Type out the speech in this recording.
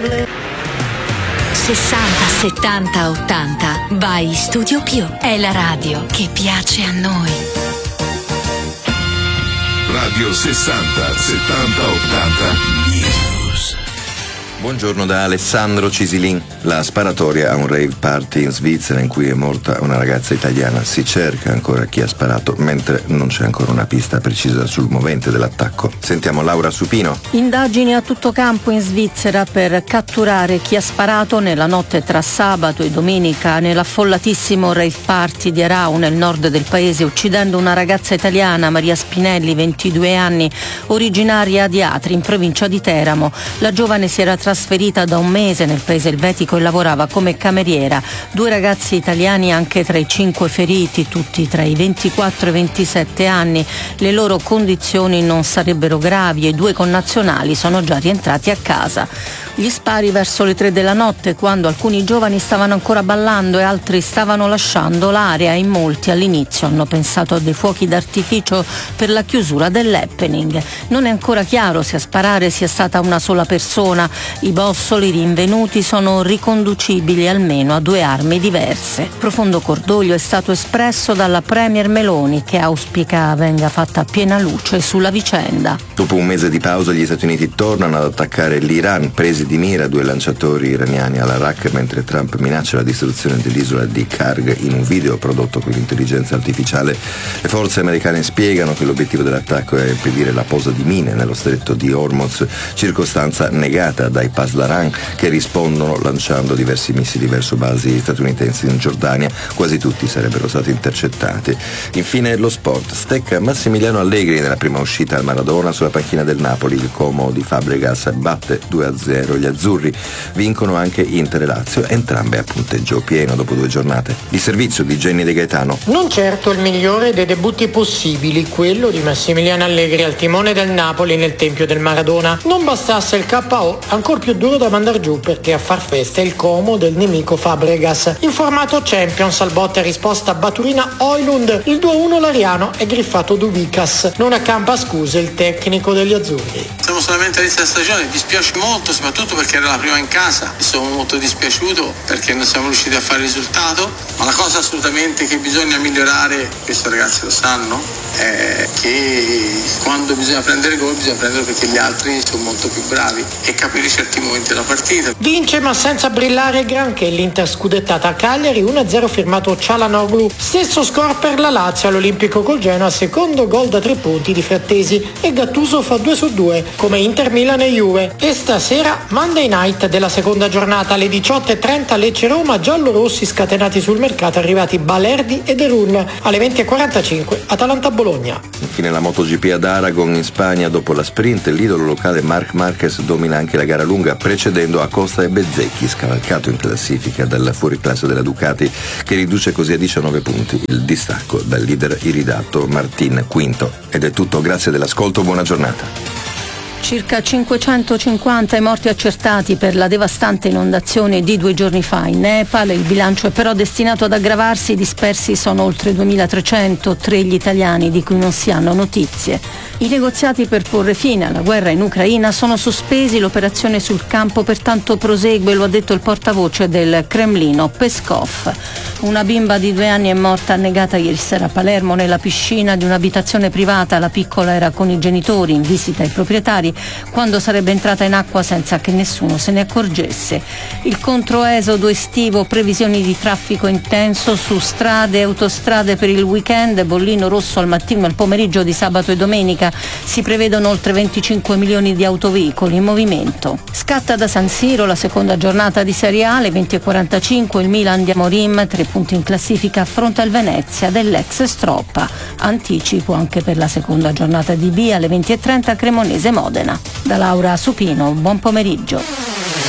60, 70, 80 by Studio Più. È la radio che piace a noi. Radio 60, 70, 80 News. Buongiorno da Alessandro Cisilin. La sparatoria a un rave party in Svizzera in cui è morta una ragazza italiana. Si cerca ancora chi ha sparato, mentre non c'è ancora una pista precisa sul movente dell'attacco. Sentiamo Laura Supino. Indagini a tutto campo in Svizzera per catturare chi ha sparato nella notte tra sabato e domenica nell'affollatissimo rave party di Arau nel nord del paese, uccidendo una ragazza italiana, Maria Spinelli, 22 anni, originaria di Atri in provincia di Teramo. La giovane si era trasferita da un mese nel paese elvetico e lavorava come cameriera. 2 ragazzi italiani anche tra i 5 feriti, tutti tra i 24 e i 27 anni. Le loro condizioni non sarebbero gravi e 2 connazionali sono già rientrati a casa. Gli spari verso le 3 della notte, quando alcuni giovani stavano ancora ballando e altri stavano lasciando l'area. In molti all'inizio hanno pensato a dei fuochi d'artificio per la chiusura dell'happening. Non è ancora chiaro se a sparare sia stata una sola persona. I bossoli rinvenuti sono riconducibili almeno a 2 armi diverse. Profondo cordoglio è stato espresso dalla Premier Meloni, che auspica venga fatta piena luce sulla vicenda. Dopo un mese di pausa gli Stati Uniti tornano ad attaccare l'Iran, presi di mira 2 lanciatori iraniani all'Arak, mentre Trump minaccia la distruzione dell'isola di Karg in un video prodotto con l'intelligenza artificiale. Le forze americane spiegano che l'obiettivo dell'attacco è impedire la posa di mine nello stretto di Hormuz, circostanza negata dai Pasdaran, che rispondono lanciando diversi missili verso basi statunitensi in Giordania. Quasi tutti sarebbero stati intercettati. Infine lo sport. Stecca Massimiliano Allegri nella prima uscita al Maradona sulla panchina del Napoli. Il Como di Fabregas batte 2-0 gli azzurri. Vincono anche Inter e Lazio, entrambe a punteggio pieno dopo 2 giornate. Il servizio di Jenny De Gaetano. Non certo il migliore dei debutti possibili, quello di Massimiliano Allegri al timone del Napoli nel tempio del Maradona. Non bastasse il KO, ancor più duro da mandar giù, perché a far festa è il Como del nemico Fabregas. In formato Champions al botte e risposta Baturina Oilund, il 2-1 lariano è griffato Duvicas. Non accampa scuse il tecnico degli azzurri. Siamo solamente all'inizio della stagione, dispiace molto, soprattutto perché era la prima in casa. Sono molto dispiaciuto perché non siamo riusciti a fare il risultato, ma la cosa assolutamente che bisogna migliorare, questi ragazzi lo sanno, è che quando bisogna prendere gol bisogna prenderlo perché gli altri sono molto più bravi e capire certi momenti della partita. Vince ma senza brillare granché l'Inter scudettata a Cagliari, 1-0 firmato Çalhanoğlu. Stesso score per la Lazio all'Olimpico col Genoa, secondo gol da 3 punti di Frattesi, e Gattuso fa 2-2 come Inter Milan e Juve. E stasera Monday Night della seconda giornata alle 18:30 Lecce-Roma, giallorossi scatenati sul mercato arrivati Balerdi e De Run. Alle 20:45 Atalanta-Bologna. Infine la MotoGP ad Aragon in Spagna. Dopo la sprint l'idolo locale Marc Marquez domina anche la gara lunga, precedendo Acosta e Bezzecchi, scavalcato in classifica dal fuoriclasse della Ducati, che riduce così a 19 punti il distacco dal leader iridato Martin quinto. Ed è tutto, grazie dell'ascolto, buona giornata. Circa 550 i morti accertati per la devastante inondazione di 2 giorni fa in Nepal. Il bilancio è però destinato ad aggravarsi. I dispersi sono oltre 2300, 3 gli italiani di cui non si hanno notizie. I negoziati per porre fine alla guerra in Ucraina sono sospesi, l'operazione sul campo pertanto prosegue, lo ha detto il portavoce del Cremlino Peskov. Una bimba di 2 anni è morta annegata ieri sera a Palermo nella piscina di un'abitazione privata. La piccola era con i genitori in visita ai proprietari quando sarebbe entrata in acqua senza che nessuno se ne accorgesse. Il controesodo estivo, previsioni di traffico intenso su strade e autostrade per il weekend, bollino rosso al mattino e al pomeriggio di sabato e domenica. Si prevedono oltre 25 milioni di autoveicoli in movimento. Scatta da San Siro la seconda giornata di Serie A. Alle 20:45 il Milan di Amorim, 3 punti in classifica, affronta il Venezia dell'ex Stroppa. Anticipo anche per la seconda giornata di B alle 20:30 Cremonese Modena. Da Laura Supino, buon pomeriggio.